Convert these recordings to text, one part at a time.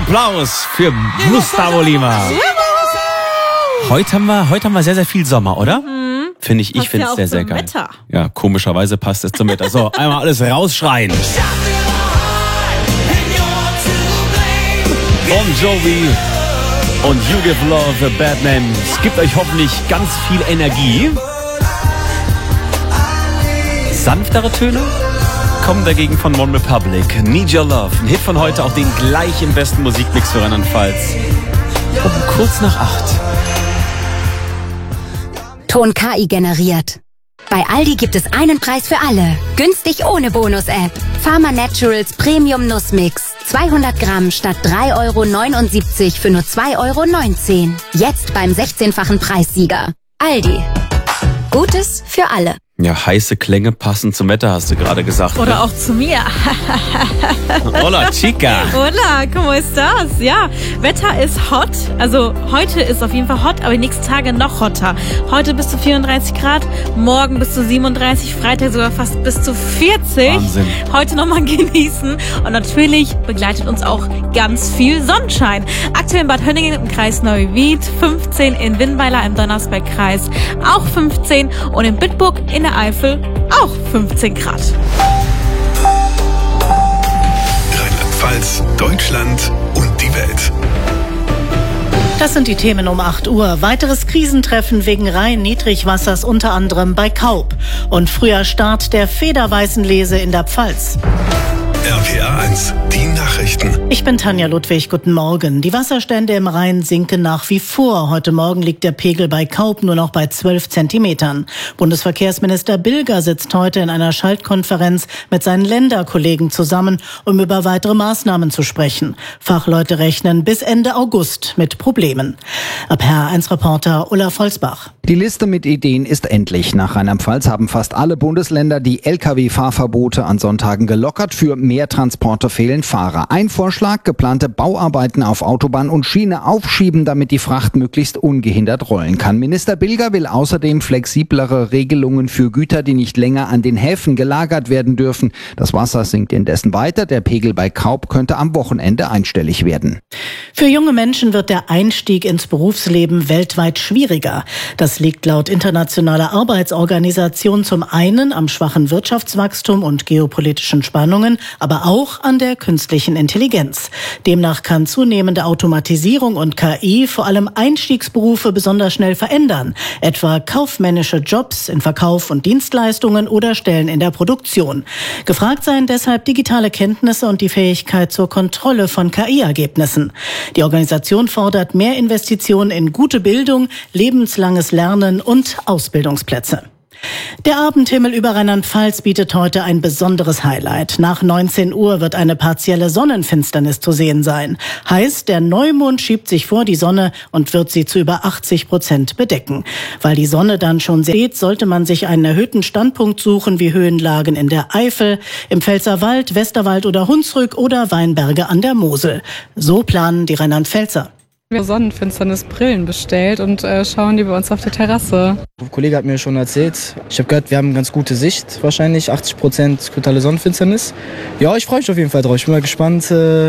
Applaus für Gustavo Lima. Heute haben wir sehr, sehr viel Sommer, oder? Finde ich. Ich finde es sehr, sehr geil. Wetter. Ja, komischerweise passt es zum Wetter. So, einmal alles rausschreien. Bon Jovi und You Give Love a Bad Name. Es gibt euch hoffentlich ganz viel Energie. Sanftere Töne kommen dagegen von One Republic. Need Your Love. Ein Hit von heute, auch den gleich im besten Musikmix für Rheinland-Pfalz. Um kurz nach 8. Ton KI generiert. Bei Aldi gibt es einen Preis für alle. Günstig ohne Bonus-App. Pharma Naturals Premium Nussmix. 200 Gramm statt 3,79 € für nur 2,19 €. Jetzt beim 16-fachen Preissieger. Aldi. Gutes für alle. Ja, heiße Klänge passen zum Wetter, hast du gerade gesagt. Oder auch zu mir. Hola, chica. Hola, ¿cómo estás? Ja, Wetter ist hot. Also heute ist auf jeden Fall hot, aber die nächsten Tage noch hotter. Heute bis zu 34 Grad, morgen bis zu 37, Freitag sogar fast bis zu 40. Wahnsinn. Heute nochmal genießen. Und natürlich begleitet uns auch ganz viel Sonnenschein. Aktuell in Bad Hönningen im Kreis Neuwied, 15 in Winnweiler im Donnersbergkreis, auch 15 und in Bitburg in der Eifel auch 15 Grad. Rheinland-Pfalz, Deutschland und die Welt. Das sind die Themen um 8 Uhr. Weiteres Krisentreffen wegen Rhein-Niedrigwassers unter anderem bei Kaup. Und früher Start der Federweißenlese in der Pfalz. RPA 1, die Nachrichten. Ich bin Tanja Ludwig, guten Morgen. Die Wasserstände im Rhein sinken nach wie vor. Heute Morgen liegt der Pegel bei Kaup nur noch bei 12 Zentimetern. Bundesverkehrsminister Bilger sitzt heute in einer Schaltkonferenz mit seinen Länderkollegen zusammen, um über weitere Maßnahmen zu sprechen. Fachleute rechnen bis Ende August mit Problemen. RPA1-Reporter Ulla Volsbach. Die Liste mit Ideen ist endlich. Nach Rheinland-Pfalz haben fast alle Bundesländer die Lkw-Fahrverbote an Sonntagen gelockert. Für mehr Transporte fehlen Fahrer. Ein Vorschlag: geplante Bauarbeiten auf Autobahn und Schiene aufschieben, damit die Fracht möglichst ungehindert rollen kann. Minister Bilger will außerdem flexiblere Regelungen für Güter, die nicht länger an den Häfen gelagert werden dürfen. Das Wasser sinkt indessen weiter. Der Pegel bei Kaup könnte am Wochenende einstellig werden. Für junge Menschen wird der Einstieg ins Berufsleben weltweit schwieriger. Das liegt laut internationaler Arbeitsorganisation zum einen am schwachen Wirtschaftswachstum und geopolitischen Spannungen, aber auch an der künstlichen Intelligenz. Demnach kann zunehmende Automatisierung und KI vor allem Einstiegsberufe besonders schnell verändern, etwa kaufmännische Jobs in Verkauf und Dienstleistungen oder Stellen in der Produktion. Gefragt seien deshalb digitale Kenntnisse und die Fähigkeit zur Kontrolle von KI-Ergebnissen. Die Organisation fordert mehr Investitionen in gute Bildung, lebenslanges Lernen und Ausbildungsplätze. Der Abendhimmel über Rheinland-Pfalz bietet heute ein besonderes Highlight. Nach 19 Uhr wird eine partielle Sonnenfinsternis zu sehen sein. Heißt, der Neumond schiebt sich vor die Sonne und wird sie zu über 80% bedecken. Weil die Sonne dann schon sehr spät, sollte man sich einen erhöhten Standpunkt suchen, wie Höhenlagen in der Eifel, im Pfälzerwald, Westerwald oder Hunsrück oder Weinberge an der Mosel. So planen die Rheinland-Pfälzer. Wir haben Sonnenfinsternisbrillen bestellt und schauen die bei uns auf der Terrasse. Ein Kollege hat mir schon erzählt, ich habe gehört, wir haben ganz gute Sicht, wahrscheinlich 80% totale Sonnenfinsternis. Ja, ich freue mich auf jeden Fall drauf. Ich bin mal gespannt,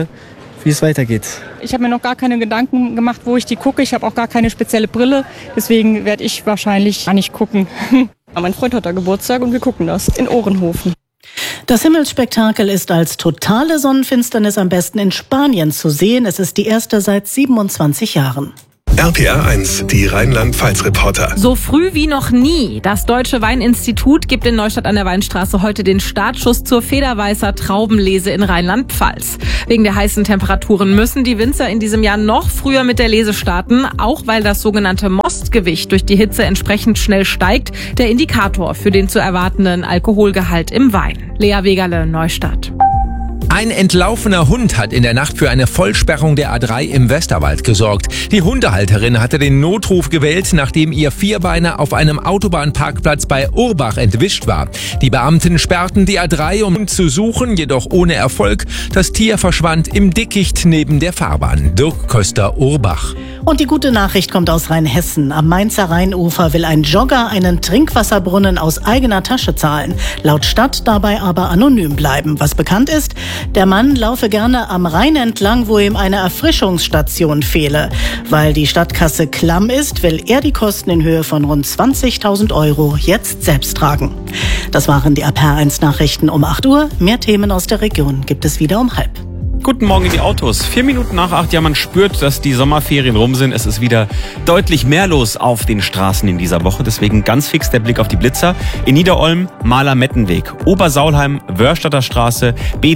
wie es weitergeht. Ich habe mir noch gar keine Gedanken gemacht, wo ich die gucke. Ich habe auch gar keine spezielle Brille, deswegen werde ich wahrscheinlich gar nicht gucken. Aber mein Freund hat da Geburtstag und wir gucken das in Ohrenhofen. Das Himmelsspektakel ist als totale Sonnenfinsternis am besten in Spanien zu sehen. Es ist die erste seit 27 Jahren. RPA 1, die Rheinland-Pfalz-Reporter. So früh wie noch nie. Das Deutsche Weininstitut gibt in Neustadt an der Weinstraße heute den Startschuss zur Federweißer Traubenlese in Rheinland-Pfalz. Wegen der heißen Temperaturen müssen die Winzer in diesem Jahr noch früher mit der Lese starten, auch weil das sogenannte Mostgewicht durch die Hitze entsprechend schnell steigt, der Indikator für den zu erwartenden Alkoholgehalt im Wein. Lea Wegerle, Neustadt. Ein entlaufener Hund hat in der Nacht für eine Vollsperrung der A3 im Westerwald gesorgt. Die Hundehalterin hatte den Notruf gewählt, nachdem ihr Vierbeiner auf einem Autobahnparkplatz bei Urbach entwischt war. Die Beamten sperrten die A3, um ihn zu suchen, jedoch ohne Erfolg. Das Tier verschwand im Dickicht neben der Fahrbahn. Dirk Köster, Urbach. Und die gute Nachricht kommt aus Rheinhessen. Am Mainzer Rheinufer will ein Jogger einen Trinkwasserbrunnen aus eigener Tasche zahlen. Laut Stadt dabei aber anonym bleiben. Was bekannt ist, Der Mann laufe gerne am Rhein entlang, wo ihm eine Erfrischungsstation fehle. Weil die Stadtkasse klamm ist, will er die Kosten in Höhe von rund 20.000 € jetzt selbst tragen. Das waren die RPR1 Nachrichten um 8 Uhr. Mehr Themen aus der Region gibt es wieder um 7:30. Guten Morgen in die Autos. 4 Minuten nach 8. Ja, man spürt, dass die Sommerferien rum sind. Es ist wieder deutlich mehr los auf den Straßen in dieser Woche. Deswegen ganz fix der Blick auf die Blitzer. In Niederolm, Mahler-Mettenweg, Obersaulheim, Wörstadter Straße,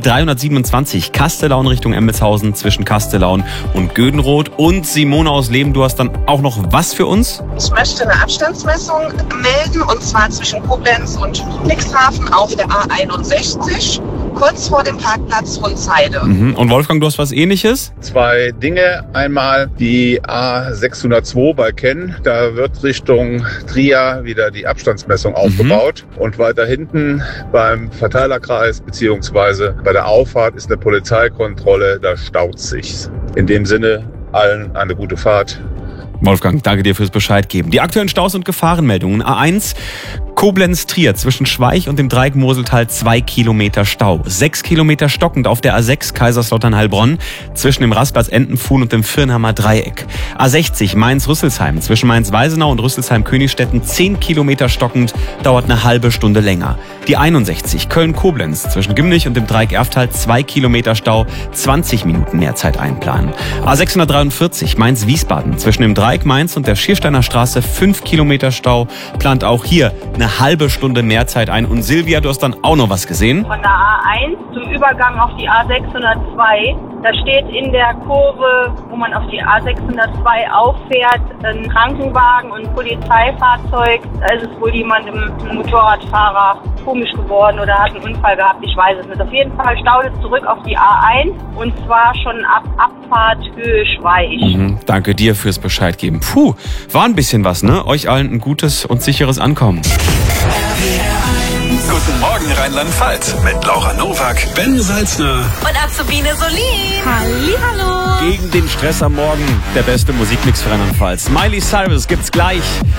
B327, Kastellaun Richtung Embelshausen zwischen Kastellaun und Gödenroth. Und Simone aus Leben, du hast dann auch noch was für uns? Ich möchte eine Abstandsmessung melden, und zwar zwischen Koblenz und Ludwigshafen auf der A61. Kurz vor dem Parkplatz Rundseide. Und Wolfgang, du hast was Ähnliches? 2 Dinge. Einmal die A602 bei Kenn. Da wird Richtung Trier wieder die Abstandsmessung aufgebaut. Und weiter hinten beim Verteilerkreis beziehungsweise bei der Auffahrt ist eine Polizeikontrolle. Da staut sich's. In dem Sinne allen eine gute Fahrt. Wolfgang, danke dir fürs Bescheid geben. Die aktuellen Staus und Gefahrenmeldungen. A1 Koblenz-Trier zwischen Schweich und dem Dreieck Moseltal 2 Kilometer Stau. 6 Kilometer stockend auf der A6 Kaiserslautern-Heilbronn zwischen dem Rastplatz Entenfuhn und dem Firnhammer Dreieck. A60 Mainz-Rüsselsheim zwischen Mainz-Weisenau und Rüsselsheim-Königstetten 10 Kilometer stockend, dauert eine halbe Stunde länger. Die 61 Köln-Koblenz zwischen Gimlich und dem Dreieck Erftal 2 Kilometer Stau, 20 Minuten mehr Zeit einplanen. A643 Mainz-Wiesbaden zwischen dem Dreieck Mainz und der Schiersteiner Straße 5 Kilometer Stau, plant auch hier eine halbe Stunde mehr Zeit ein. Und Silvia, du hast dann auch noch was gesehen? Von der A1 zum Übergang auf die A602, da steht in der Kurve, wo man auf die A602 auffährt, ein Krankenwagen und ein Polizeifahrzeug. Da ist es wohl jemandem, ein Motorradfahrer, komisch geworden oder hat einen Unfall gehabt, ich weiß es nicht. Auf jeden Fall staut es zurück auf die A1 und zwar schon ab Abfahrt Höhe Schweich. Danke dir fürs Bescheid geben. Puh, war ein bisschen was, ne? Euch allen ein gutes und sicheres Ankommen. Guten Morgen Rheinland-Pfalz mit Laura Nowak, Ben Salzner Und Azubine Solin. Hallihallo. Gegen den Stress am Morgen der beste Musikmix für Rheinland-Pfalz. Miley Cyrus gibt's gleich.